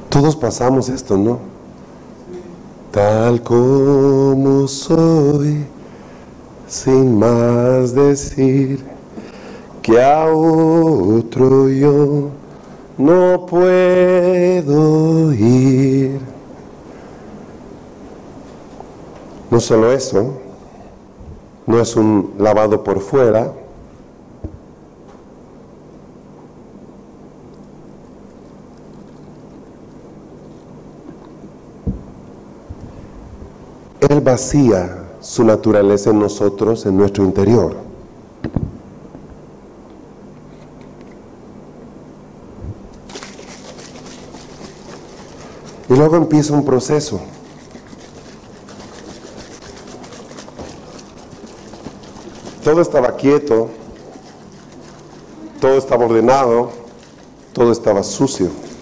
Todos pasamos esto, ¿no? Tal como soy, sin más decir, que a otro yo no puedo ir. No solo eso, no es un lavado por fuera, Él vacía su naturaleza en nosotros, en nuestro interior. Y luego empieza un proceso. Todo estaba quieto, todo estaba ordenado, todo estaba sucio.